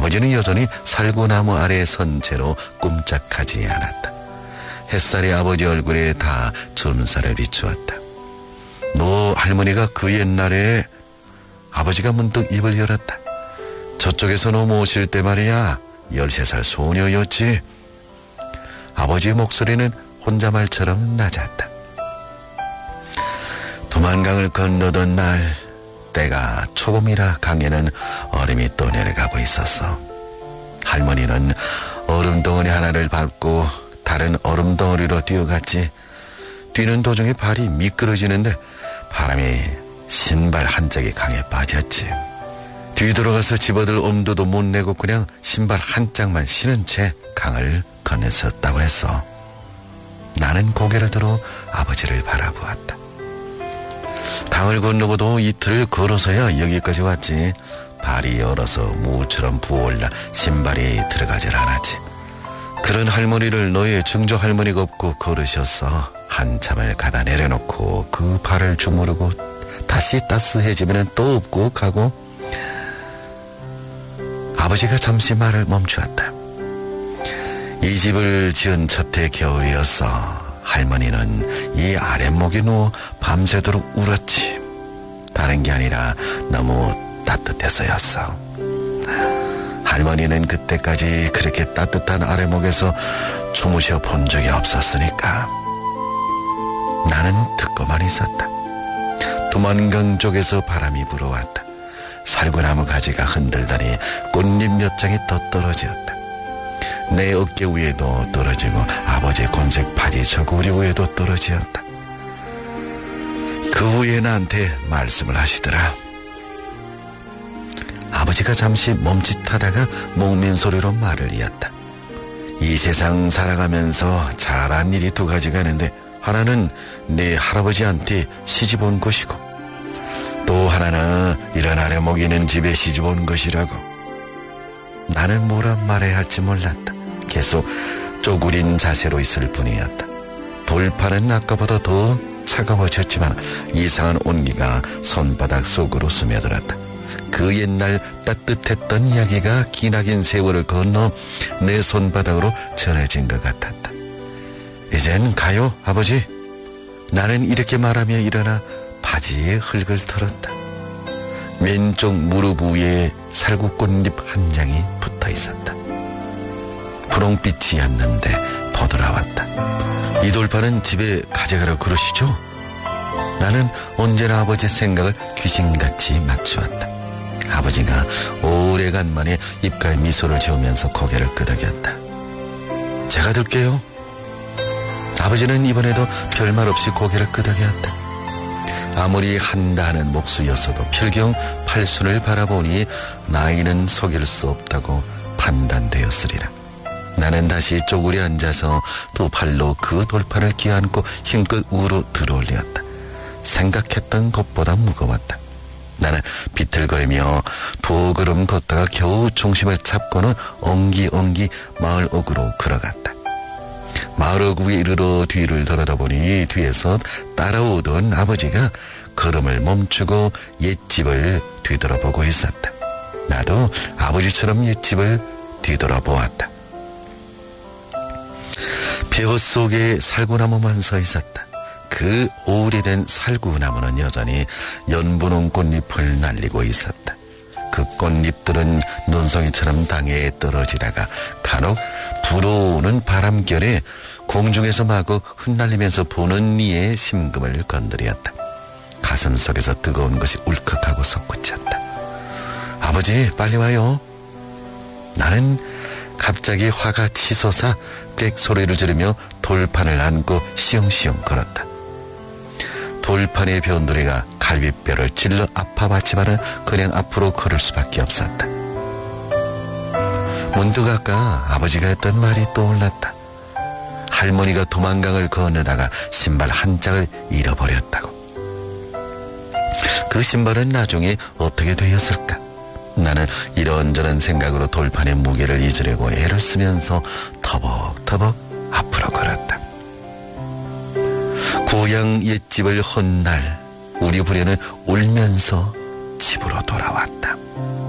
아버지는 여전히 살구나무 아래에 선 채로 꼼짝하지 않았다. 햇살이 아버지 얼굴에 다 춘살을 비추었다. 너 할머니가 그 옛날에... 아버지가 문득 입을 열었다. 저쪽에서 넘어오실 때 말이야, 13살 소녀였지. 아버지의 목소리는 혼잣말처럼 낮았다. 두만강을 건너던 날, 때가 초봄이라 강에는 얼음이 또 내려가고 있었어. 할머니는 얼음 덩어리 하나를 밟고 다른 얼음 덩어리로 뛰어갔지. 뛰는 도중에 발이 미끄러지는데 바람이 신발 한 짝이 강에 빠졌지. 뒤돌아가서 집어들 엄두도 못 내고 그냥 신발 한 짝만 신은 채 강을 건넜었다고 했어. 나는 고개를 들어 아버지를 바라보았다. 강을 건너고도 이틀을 걸어서야 여기까지 왔지. 발이 얼어서 무처럼 부어올라 신발이 들어가질 않았지. 그런 할머니를 너의 증조 할머니가 없고 걸으셨어. 한참을 가다 내려놓고 그 발을 주무르고 다시 따스해지면 또 업고 가고. 아버지가 잠시 말을 멈추었다. 이 집을 지은 첫해 겨울이었어. 할머니는 이 아랫목에 누워 밤새도록 울었지. 다른 게 아니라 너무 따뜻해서였어. 할머니는 그때까지 그렇게 따뜻한 아랫목에서 주무셔 본 적이 없었으니까. 나는 듣고만 있었다. 두만강 쪽에서 바람이 불어왔다. 살구나무 가지가 흔들더니 꽃잎 몇 장이 더 떨어졌다. 내 어깨 위에도 떨어지고 아버지의 곤색 바지 저고리 위에도 떨어지었다. 그 후에 나한테 말씀을 하시더라. 아버지가 잠시 멈칫하다가 목민 소리로 말을 이었다. 이 세상 살아가면서 잘한 일이 두 가지가 있는데, 하나는 네 할아버지한테 시집 온 것이고, 또 하나는 이런 아래목 있는 집에 시집 온 것이라고. 나는 뭐라 말해야 할지 몰랐다. 계속 쪼그린 자세로 있을 뿐이었다. 돌판은 아까보다 더 차가워졌지만 이상한 온기가 손바닥 속으로 스며들었다. 그 옛날 따뜻했던 이야기가 기나긴 세월을 건너 내 손바닥으로 전해진 것 같았다. 이젠 가요, 아버지. 나는 이렇게 말하며 일어나 바지에 흙을 털었다. 왼쪽 무릎 위에 살구꽃잎 한 장이 붙어 있었다. 분홍빛이었는데 보드라왔다. 이 돌판은 집에 가져가라 그러시죠? 나는 언제나 아버지 생각을 귀신같이 맞추었다. 아버지가 오래간만에 입가에 미소를 지으면서 고개를 끄덕였다. 제가 들게요. 아버지는 이번에도 별말 없이 고개를 끄덕였다. 아무리 한다 하는 목수였어도 필경 팔순을 바라보니 나이는 속일 수 없다고 판단되었으리라. 나는 다시 쪼그려 앉아서 두 팔로 그 돌판을 끼안고 힘껏 우로 들어올렸다. 생각했던 것보다 무거웠다. 나는 비틀거리며 두 걸음 걷다가 겨우 중심을 잡고는 엉기엉기 마을 옥으로 걸어갔다. 마을 옥 위에 이르러 뒤를 돌아다보니 뒤에서 따라오던 아버지가 걸음을 멈추고 옛집을 뒤돌아보고 있었다. 나도 아버지처럼 옛집을 뒤돌아보았다. 벼 속에 살구나무만 서 있었다. 그 오래된 살구나무는 여전히 연분홍 꽃잎을 날리고 있었다. 그 꽃잎들은 눈송이처럼 땅에 떨어지다가 간혹 불어오는 바람결에 공중에서 마구 흩날리면서 보는 이의 심금을 건드렸다. 가슴 속에서 뜨거운 것이 울컥하고 솟구쳤다. 아버지, 빨리 와요. 나는 갑자기 화가 치솟아 꽥 소리를 지르며 돌판을 안고 시흥시흥 걸었다. 돌판의 변두리가 갈비뼈를 찔러 아파봤지만은 그냥 앞으로 걸을 수밖에 없었다. 문득 아까 아버지가 했던 말이 떠올랐다. 할머니가 두만강을 건너다가 신발 한 짝을 잃어버렸다고. 그 신발은 나중에 어떻게 되었을까? 나는 이런저런 생각으로 돌판의 무게를 잊으려고 애를 쓰면서 터벅터벅 앞으로 걸었다. 고향 옛집을 헌 날 우리 부녀는 울면서 집으로 돌아왔다.